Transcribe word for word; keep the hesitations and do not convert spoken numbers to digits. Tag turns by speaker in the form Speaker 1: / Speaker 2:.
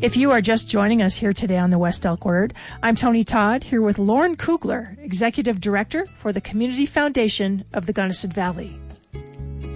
Speaker 1: If you are just joining us here today on the West Elk Word, I'm Tony Todd, here with Lauren Kugler, Executive Director for the Community Foundation of the Gunnison Valley.